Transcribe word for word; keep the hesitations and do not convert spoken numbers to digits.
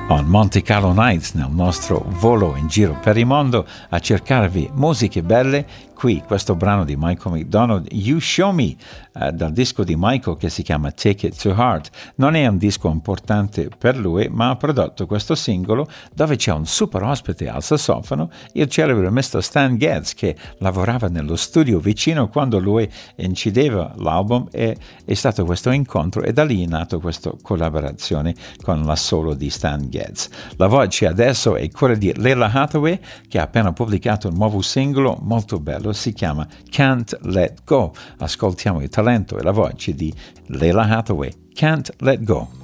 On Monte Carlo Nights, nel nostro volo in giro per il mondo a cercarvi musiche belle. Qui questo brano di Michael McDonald, You Show Me, eh, dal disco di Michael che si chiama Take It to Heart. Non è un disco importante per lui, ma ha prodotto questo singolo dove c'è un super ospite al sassofono, il celebre mister Stan Getz, che lavorava nello studio vicino quando lui incideva l'album, e è stato questo incontro e da lì è nato questa collaborazione con l'assolo di Stan Getz. La voce adesso è quella di Lalah Hathaway, che ha appena pubblicato un nuovo singolo molto bello, si chiama Can't Let Go. Ascoltiamo il talento e la voce di Lalah Hathaway, Can't Let Go.